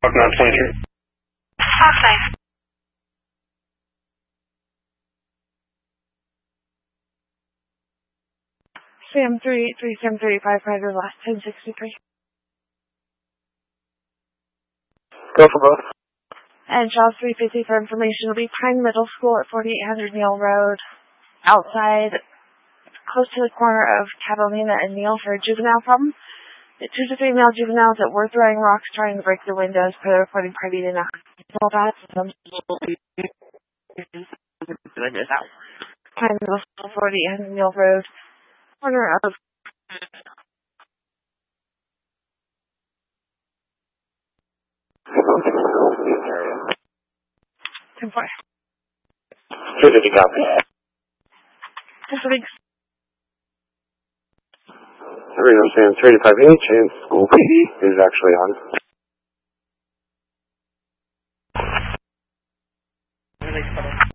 Walk 923. Outside. Sam 383-735, last 1063. Go for both. And Charles 350 for information will be Pine Middle School at 4800 Neal Road, outside, close to the corner of Catalina and Neal for a juvenile problem. The 2 to 3 male juveniles that were throwing rocks trying to break the windows for the reporting party in a Pine Middle School, 4800 Neal Road, corner of Temple. 250 copy. Pacific. Reno Sam 385H and school PD is actually on. Release,